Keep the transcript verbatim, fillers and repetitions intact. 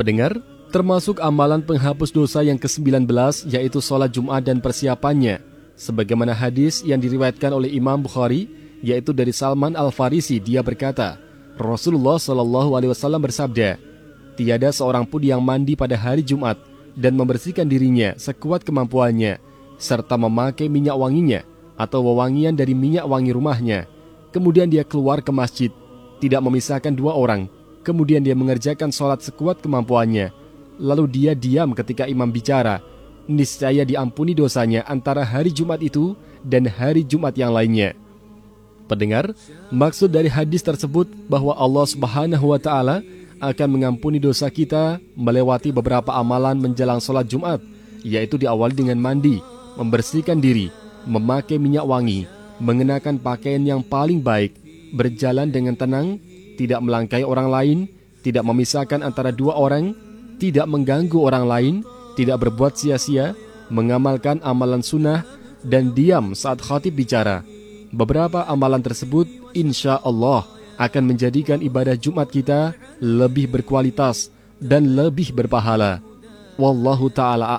Pendengar, termasuk amalan penghapus dosa yang kesembilan belas yaitu sholat Jumat dan persiapannya. Sebagaimana hadis yang diriwayatkan oleh Imam Bukhari, yaitu dari Salman Al-Farisi, dia berkata, Rasulullah Shallallahu Alaihi Wasallam bersabda, tiada seorang pun yang mandi pada hari Jumat dan membersihkan dirinya sekuat kemampuannya, serta memakai minyak wanginya atau wewangian dari minyak wangi rumahnya. Kemudian dia keluar ke masjid, tidak memisahkan dua orang. Kemudian dia mengerjakan sholat sekuat kemampuannya. Lalu dia diam ketika imam bicara. Niscaya diampuni dosanya antara hari Jumat itu dan hari Jumat yang lainnya. Pendengar, maksud dari hadis tersebut bahwa Allah Subhanahu wa Ta'ala akan mengampuni dosa kita melewati beberapa amalan menjelang sholat Jumat, yaitu diawali dengan mandi, membersihkan diri, memakai minyak wangi, mengenakan pakaian yang paling baik, berjalan dengan tenang, tidak melangkai orang lain, tidak memisahkan antara dua orang, tidak mengganggu orang lain, tidak berbuat sia-sia, mengamalkan amalan sunnah, dan diam saat khatib bicara. Beberapa amalan tersebut insya Allah akan menjadikan ibadah Jumat kita lebih berkualitas dan lebih berpahala. Wallahu ta'ala